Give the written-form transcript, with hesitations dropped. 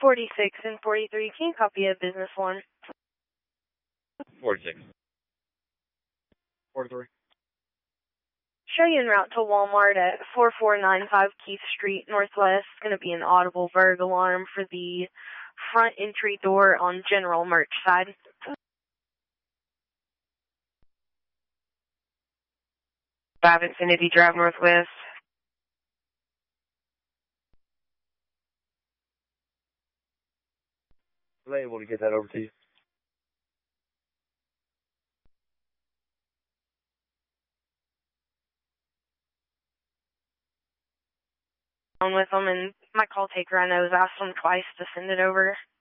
46 and 43, can you copy a business one? 46. 43. Show you en route to Walmart at 4495 Keith Street, Northwest. It's going to be an audible Berg alarm for the front entry door on general merch side. 5 Infinity Drive, Northwest. I'm able to get that over to you. With them, and my call taker, I know, has asked them twice to send it over.